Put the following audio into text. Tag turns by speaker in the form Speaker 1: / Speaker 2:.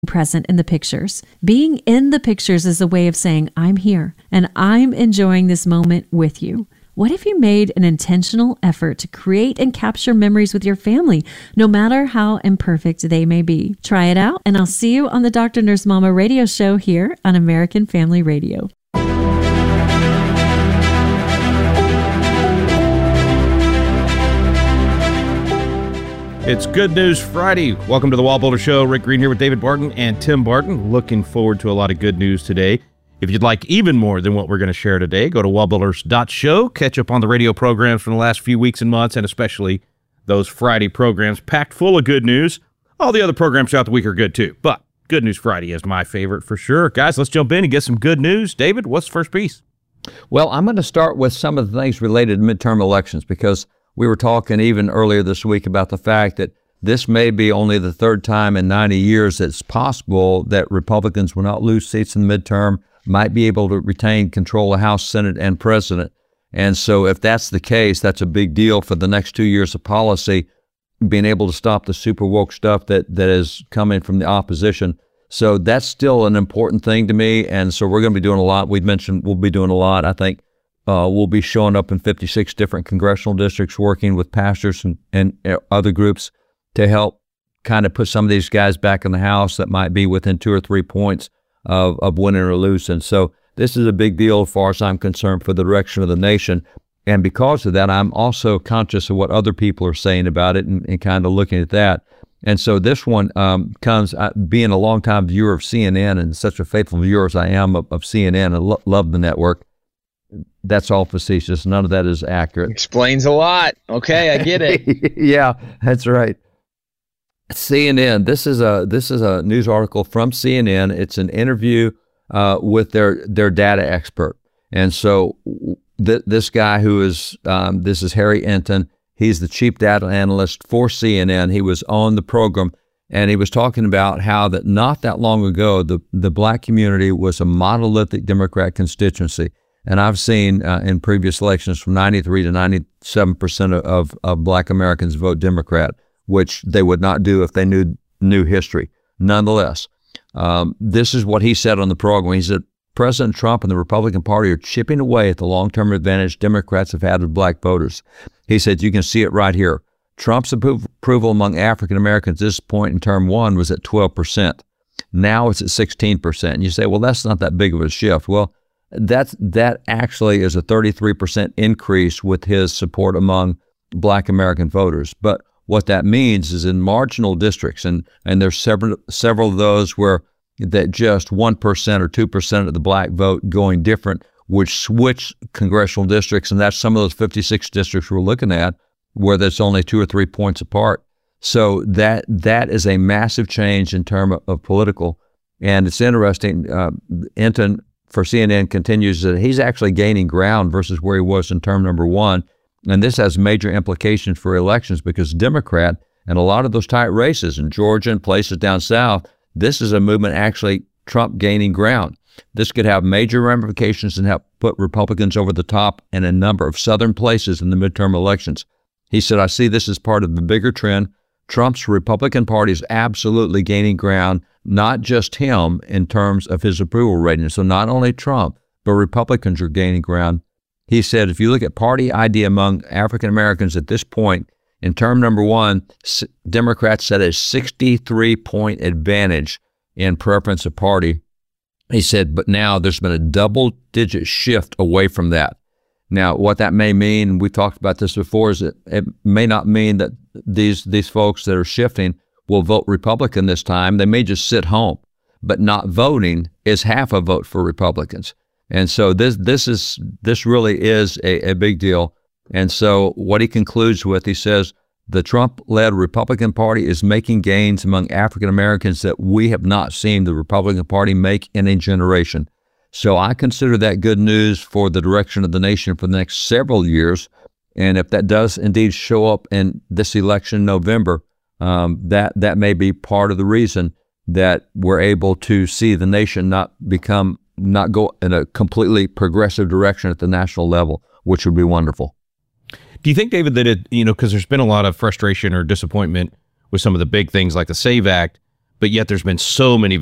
Speaker 1: present in the pictures. Being in the pictures is a way of saying, I'm here and I'm enjoying this moment with you. What if you made an intentional effort to create and capture memories with your family, no matter how imperfect they may be? Try it out, and I'll see you on the Dr. Nurse Mama radio show here on American Family Radio.
Speaker 2: It's Good News Friday. Welcome to the Wall Builder Show. Rick Green here with David Barton and Tim Barton. Looking forward to a lot of good news today. If you'd like even more than what we're going to share today, go to wallbuilders.show. Catch up on the radio programs from the last few weeks and months, and especially those Friday programs packed full of good news. All the other programs throughout the week are good too, but Good News Friday is my favorite for sure. Guys, let's jump in and get some good news. David, what's the first piece?
Speaker 3: Well, I'm going to start with some of the things related to midterm elections, because we were talking even earlier this week about the fact that this may be only the third time in 90 years that it's possible that Republicans will not lose seats in the midterm, might be able to retain control of House, Senate, and President. And so if that's the case, that's a big deal for the next 2 years of policy, being able to stop the super woke stuff that is coming from the opposition. So that's still an important thing to me. And so we're going to be doing a lot. We'd mentioned we'll be doing a lot. I think we'll be showing up in 56 different congressional districts, working with pastors and other groups to help kind of put some of these guys back in the House that might be within 2 or 3 points of winning or losing. So this is a big deal as far as I'm concerned for the direction of the nation. And because of that, I'm also conscious of what other people are saying about it and kind of looking at that. And so this one comes, being a longtime viewer of CNN and such a faithful viewer as I am of CNN, I love the network. That's all facetious. None of that is accurate.
Speaker 4: Explains a lot. Okay, I get it.
Speaker 3: Yeah, that's right. CNN. This is a news article from CNN. It's an interview with their data expert, and so this guy who is this is Harry Enton. He's the chief data analyst for CNN. He was on the program, and he was talking about how that not that long ago the black community was a monolithic Democrat constituency. And I've seen in previous elections from 93 to 97% of black Americans vote Democrat, which they would not do if they knew history. Nonetheless, this is what he said on the program. He said, President Trump and the Republican Party are chipping away at the long-term advantage Democrats have had with black voters. He said, you can see it right here. Trump's approval among African Americans at this point in term one was at 12%. Now it's at 16%. And you say, well, that's not that big of a shift. Well, that actually is a 33% increase with his support among black American voters. But what that means is in marginal districts, and there's several of those where that just 1% or 2% of the black vote going different would switch congressional districts, and that's some of those 56 districts we're looking at where that's only 2 or 3 points apart. So that is a massive change in terms of political. And it's interesting, Enton for CNN continues that he's actually gaining ground versus where he was in term number one. And this has major implications for elections because Democrat and a lot of those tight races in Georgia and places down south, this is a movement actually Trump gaining ground. This could have major ramifications and help put Republicans over the top in a number of southern places in the midterm elections. He said, I see this as part of the bigger trend. Trump's Republican Party is absolutely gaining ground, not just him in terms of his approval rating. So not only Trump, but Republicans are gaining ground. He said, if you look at party ID among African Americans at this point, in term number one, Democrats set a 63-point advantage in preference of party. He said, but now there's been a double-digit shift away from that. Now, what that may mean, we talked about this before, is that it may not mean that these folks that are shifting will vote Republican this time. They may just sit home, but not voting is half a vote for Republicans. And so this really is a big deal. And so what he concludes with, he says, the Trump-led Republican Party is making gains among African Americans that we have not seen the Republican Party make in a generation. So I consider that good news for the direction of the nation for the next several years. And if that does indeed show up in this election in November, that may be part of the reason that we're able to see the nation not go in a completely progressive direction at the national level, which would be wonderful.
Speaker 2: Do you think, David, that because there's been a lot of frustration or disappointment with some of the big things like the SAVE Act, but yet there's been so many